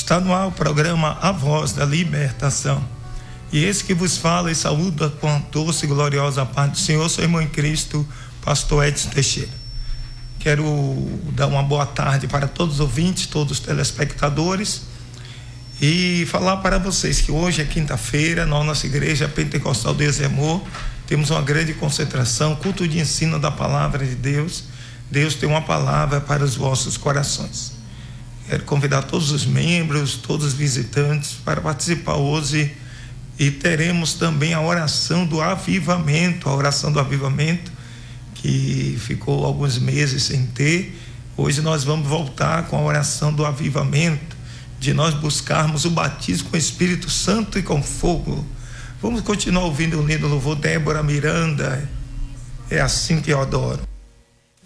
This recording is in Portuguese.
Está no ar o programa A Voz da Libertação. E esse que vos fala e saúda com a doce e gloriosa paz do Senhor, seu irmão em Cristo, pastor Edson Teixeira. Quero dar uma boa tarde para todos os ouvintes, todos os telespectadores, e falar para vocês que hoje é quinta-feira, na nossa igreja Pentecostal Deus e Amor, temos uma grande concentração, culto de ensino da palavra de Deus. Deus tem uma palavra para os vossos corações. Quero convidar todos os membros, todos os visitantes para participar hoje, e teremos também a oração do avivamento, que ficou alguns meses sem ter. Hoje nós vamos voltar com a oração do avivamento, de nós buscarmos o batismo com o Espírito Santo e com fogo. Vamos continuar ouvindo o lindo louvor Débora Miranda, É Assim Que Eu Adoro.